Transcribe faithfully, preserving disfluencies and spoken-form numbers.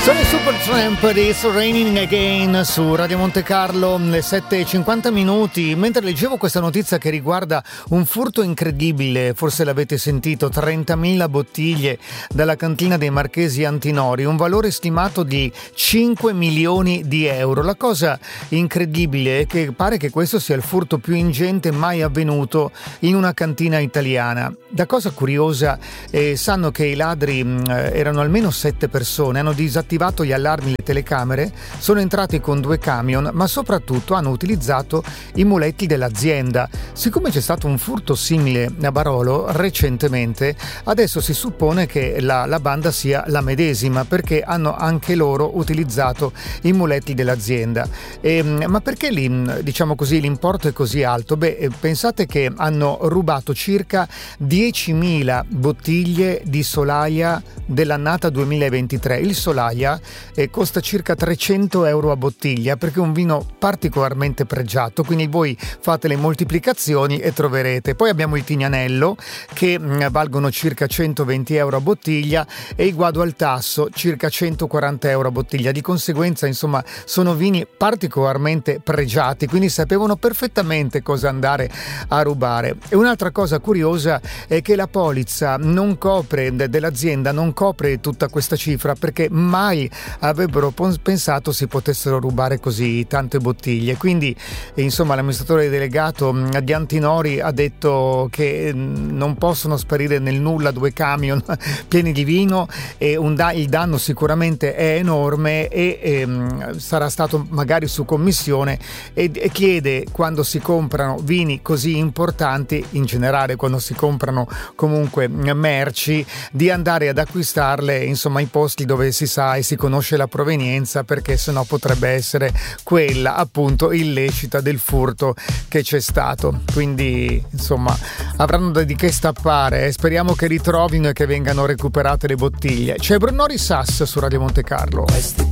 Sono i Supertramp di It's Raining Again su Radio Monte Carlo, le sette e cinquanta minuti. Mentre leggevo questa notizia che riguarda un furto incredibile, forse l'avete sentito, trentamila bottiglie dalla cantina dei Marchesi Antinori, un valore stimato di cinque milioni di euro. La cosa incredibile è che pare che questo sia il furto più ingente mai avvenuto in una cantina italiana. Da cosa curiosa, eh, sanno che i ladri mh, erano almeno sette persone, hanno disattivato gli allarmi, le telecamere, sono entrati con due camion, ma soprattutto hanno utilizzato i muletti dell'azienda. Siccome c'è stato un furto simile a Barolo recentemente, adesso si suppone che la, la banda sia la medesima, perché hanno anche loro utilizzato i muletti dell'azienda. E, ma perché lì, diciamo così, l'importo è così alto? Beh, pensate che hanno rubato circa diecimila bottiglie di Solaia dell'annata duemilaventitré. Il Solaia eh, costa circa trecento euro a bottiglia, perché è un vino particolarmente pregiato, quindi voi fate le moltiplicazioni e troverete. Poi abbiamo il Tignanello, che mh, valgono circa centoventi euro a bottiglia, e il Guado al Tasso circa centoquaranta euro a bottiglia. Di conseguenza, insomma, sono vini particolarmente pregiati, quindi sapevano perfettamente cosa andare a rubare. E un'altra cosa curiosa è che la polizza non copre, dell'azienda non copre tutta questa cifra, perché mai avrebbero pensato si potessero rubare così tante bottiglie. Quindi insomma l'amministratore delegato di Antinori ha detto che non possono sparire nel nulla due camion pieni di vino, e un da- il danno sicuramente è enorme, e, e sarà stato magari su commissione, e, e chiede, quando si comprano vini così importanti, in generale quando si comprano comunque merci, di andare ad acquistarle insomma in posti dove si sa e si conosce la provenienza, perché sennò potrebbe essere quella appunto illecita del furto che c'è stato. Quindi insomma avranno di che stappare, eh. Speriamo che ritrovino e che vengano recuperate le bottiglie. C'è Bruno Risas su Radio Monte Carlo. Questi